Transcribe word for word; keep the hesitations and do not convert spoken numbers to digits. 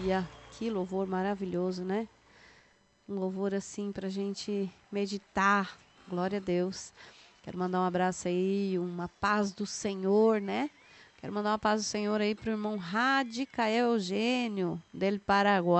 Aleluia. Que louvor maravilhoso, né? Um louvor assim pra gente meditar. Glória a Deus. Quero mandar um abraço aí, uma paz do Senhor, né? Quero mandar uma paz do Senhor aí pro irmão Radicael Eugênio, del Paraguai.